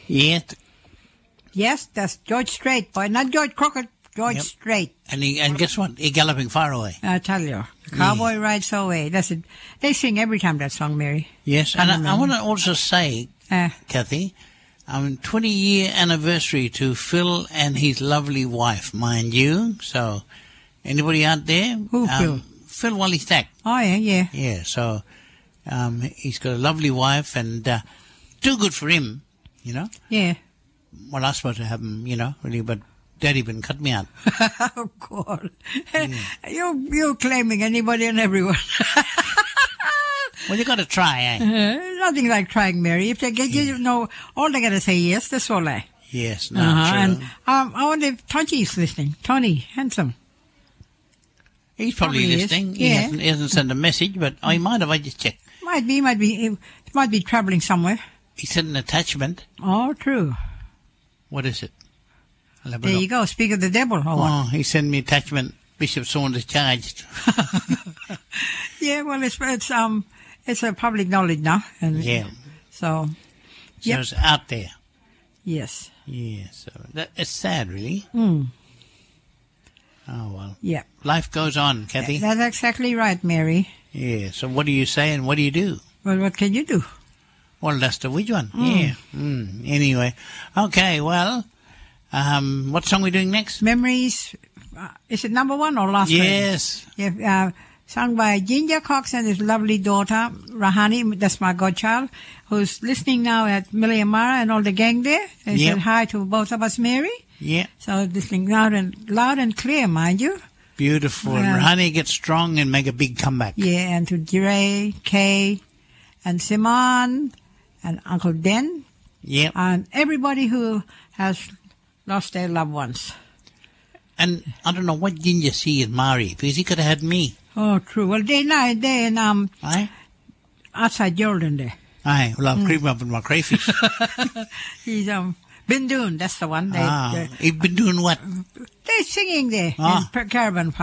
Yes. Yes, that's George Strait, boy. Not George Crockett, George Yep. Strait. And guess what? He's galloping far away. I tell you. Cowboy Rides Away. That's it. They sing every time that song, Mary. Yes, and I want to also say, Kathy, 20-year anniversary to Phil and his lovely wife, mind you. So, anybody out there? Who, Phil? Phil Wally Stack. Oh, yeah. Yeah, so he's got a lovely wife and too good for him, you know. Yeah. Well, I was supposed to have him, you know, really, but Daddy been cut me out. Oh, God. Yeah. You're claiming anybody and everyone. Well, you got to try, eh? Nothing like trying, Mary. If they get you know, all they got to say yes, that's all I. Yes, no, true. And I wonder if Tony's listening. Tony, handsome. He's probably listening. He hasn't sent a message, but he might have. I just checked. Might be travelling somewhere. He sent an attachment. Oh, true. What is it? There you go. Speak of the devil. Or what? Oh, he sent me attachment. Bishop Saunders charged. Yeah, well, it's a public knowledge now. And yeah. So It's out there. Yes. Yeah. So it's sad, really. Mm. Oh well. Yeah. Life goes on, Kathy. That's exactly right, Mary. Yeah. So what do you say and what do you do? Well, what can you do? Well, that's the which one. Yeah. Anyway. Okay. Well. What song are we doing next? Memories. Is it number one or last? Yes. Yeah. Sung by Ginger Cox and his lovely daughter Rahani. That's my godchild, who's listening now at Millie Amara and all the gang there. They said hi to both of us, Mary. Yeah. So listening loud and clear, mind you. Beautiful. And Rahani gets strong and make a big comeback. Yeah, and to Jiray, Kay, and Simon, and Uncle Den. Yep. And everybody who has lost their loved ones. And I don't know what Ginger see in Mari, because he could have had me. Oh, true. Well, they're in outside Jordan there. Aye, well, I've creeped up with my crayfish. He's Bindoon, that's the one. He's been doing what? They're singing there in Caravan Park.